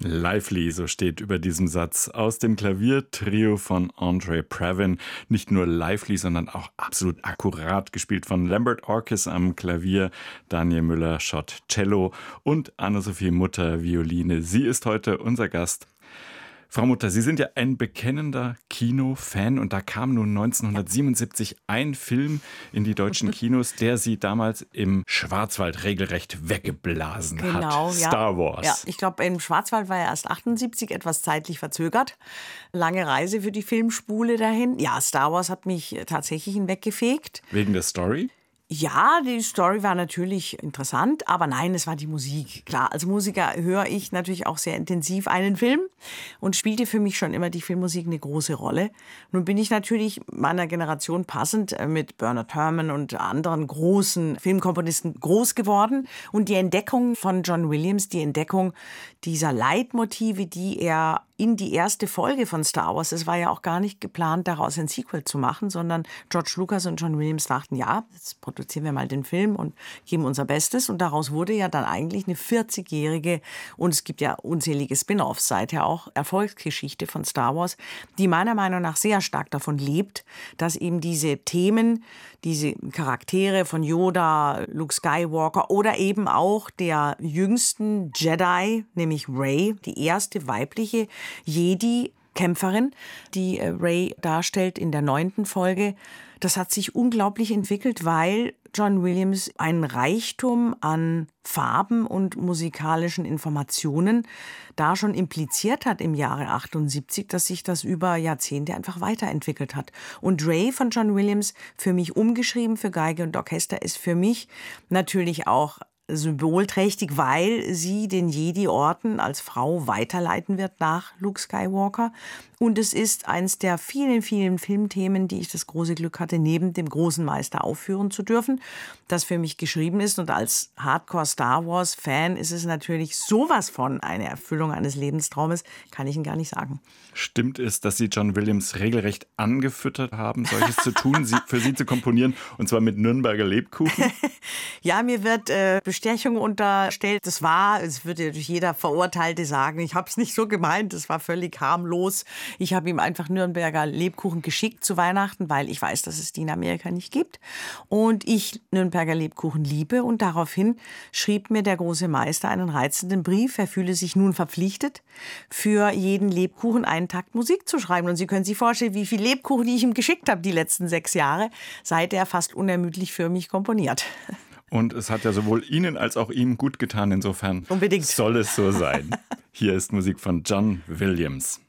Lively, so steht über diesem Satz aus dem Klaviertrio von Andre Previn. Nicht nur lively, sondern auch absolut akkurat gespielt von Lambert Orkes am Klavier, Daniel Müller-Schott Cello und Anne-Sophie Mutter Violine. Sie ist heute unser Gast. Frau Mutter, Sie sind ja ein bekennender Kinofan und da kam nun 1977 ein Film in die deutschen Kinos, der Sie damals im Schwarzwald regelrecht weggeblasen hat. Genau, ja. Star Wars. Ja, ich glaube, im Schwarzwald war er erst 78, etwas zeitlich verzögert. Lange Reise für die Filmspule dahin. Ja, Star Wars hat mich tatsächlich hinweggefegt. Wegen der Story? Ja, die Story war natürlich interessant, aber nein, es war die Musik. Klar, als Musiker höre ich natürlich auch sehr intensiv einen Film und spielte für mich schon immer die Filmmusik eine große Rolle. Nun bin ich natürlich meiner Generation passend mit Bernard Herrmann und anderen großen Filmkomponisten groß geworden. Und die Entdeckung von John Williams, die Entdeckung dieser Leitmotive, die er in die erste Folge von Star Wars, es war ja auch gar nicht geplant, daraus ein Sequel zu machen, sondern George Lucas und John Williams dachten, ja, jetzt produzieren wir mal den Film und geben unser Bestes. Und daraus wurde ja dann eigentlich eine 40-jährige, und es gibt ja unzählige Spin-offs seither auch, Erfolgsgeschichte von Star Wars, die meiner Meinung nach sehr stark davon lebt, dass eben diese Themen, diese Charaktere von Yoda, Luke Skywalker oder eben auch der jüngsten Jedi, nämlich Rey, die erste weibliche Jedi-Kämpferin, die Rey darstellt in der 9. Folge. Das hat sich unglaublich entwickelt, weil John Williams einen Reichtum an Farben und musikalischen Informationen da schon impliziert hat im Jahre 78, dass sich das über Jahrzehnte einfach weiterentwickelt hat. Und Rey von John Williams, für mich umgeschrieben für Geige und Orchester, ist für mich natürlich auch symbolträchtig, weil sie den Jedi-Orden als Frau weiterleiten wird nach Luke Skywalker. Und es ist eins der vielen, vielen Filmthemen, die ich das große Glück hatte, neben dem großen Meister aufführen zu dürfen, das für mich geschrieben ist. Und als Hardcore-Star Wars-Fan ist es natürlich sowas von eine Erfüllung eines Lebenstraumes, kann ich Ihnen gar nicht sagen. Stimmt es, dass Sie John Williams regelrecht angefüttert haben, solches zu tun, für Sie zu komponieren, und zwar mit Nürnberger Lebkuchen? Ja, mir wird Bestechung unterstellt. Es würde natürlich jeder Verurteilte sagen, ich habe es nicht so gemeint, es war völlig harmlos. Ich habe ihm einfach Nürnberger Lebkuchen geschickt zu Weihnachten, weil ich weiß, dass es die in Amerika nicht gibt. Und ich Nürnberger Lebkuchen liebe. Und daraufhin schrieb mir der große Meister einen reizenden Brief. Er fühle sich nun verpflichtet, für jeden Lebkuchen einen Takt Musik zu schreiben. Und Sie können sich vorstellen, wie viel Lebkuchen ich ihm geschickt habe die letzten 6 Jahre, seit er fast unermüdlich für mich komponiert. Und es hat ja sowohl Ihnen als auch ihm gut getan. Insofern Unbedingt. Soll es so sein. Hier ist Musik von John Williams.